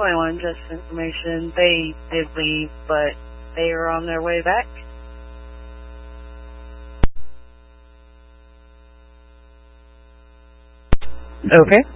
21, just information. They did leave, but they are on their way back. Okay.